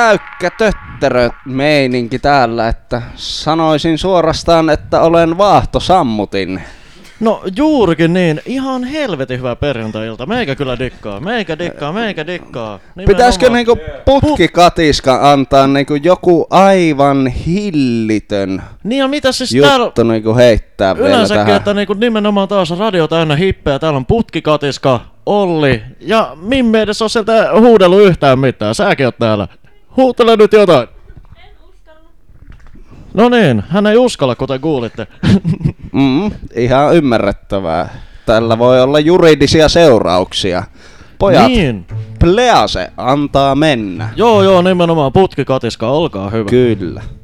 jäykkä tötterö meininki täällä, että sanoisin suorastaan, että olen vaahtosammutin. No juurikin niin, ihan helvetin hyvä perjantai-ilta. Meikä kyllä dikkaa, meikä dikkaa. Pitäisikö niinku putkikatiska antaa niinku joku aivan hillitön niin ja mitä siis juttu niinku heittää vielä yleensäkin, tähän? että niinku nimenomaan taas radio täynnä hippejä. Täällä on putkikatiska, Olli ja Mimme edes on sieltä huudellut yhtään mitään. Säkin oot täällä. Huutele nyt jotain. En uskalla. No niin, hän ei uskalla, kuten kuulitte. Ihan ymmärrettävää. Tällä voi olla juridisia seurauksia. Pojat, Niin. Please antaa mennä. Joo, nimenomaan putkikatiska, olkaa hyvä. Kyllä.